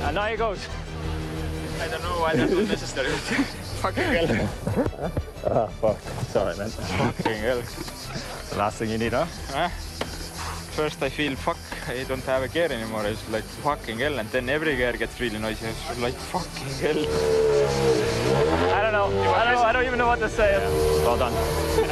And now he goes. I don't know why that's not necessary. Fucking hell. Oh, fuck. Sorry, man. Fucking hell. The last thing you need, huh? First I feel, fuck, I don't have a gear anymore. It's like fucking hell, and then every gear gets really noisy. It's like fucking hell. I don't know. I don't even know what to say. Yeah. Well done.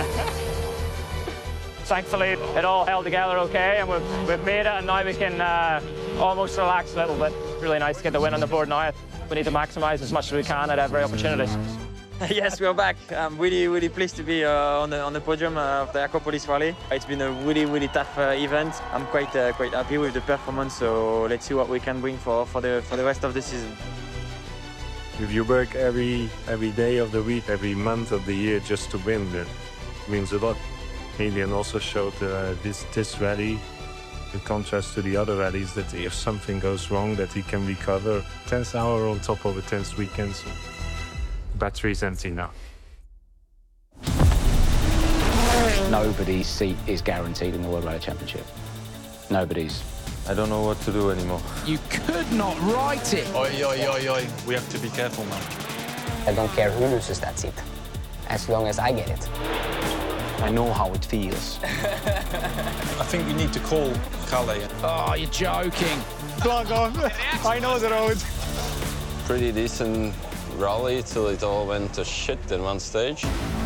Thankfully, it all held together okay, and we've made it, and now we can almost relax a little bit. Really nice to get the win on the board now. We need to maximise as much as we can at every opportunity. Yes, we're back. I'm really pleased to be on the podium of the Acropolis Rally. It's been a really tough event. I'm quite happy with the performance. So let's see what we can bring for the rest of the season. If you work every day of the week, every month of the year just to win, it means a lot. Alien also showed this rally, in contrast to the other rallies, that if something goes wrong, that he can recover. 10th hour on top of a tense weekend, so battery's empty now. Nobody's seat is guaranteed in the World Rally Championship. Nobody's. I don't know what to do anymore. You could not write it. Oi, oi, oi, oi. We have to be careful, man. I don't care who loses that seat, as long as I get it. I know how it feels. I think we need to call Calais. Oh, you're joking. Plug on. I know the road. Pretty decent rally till it all went to shit in one stage.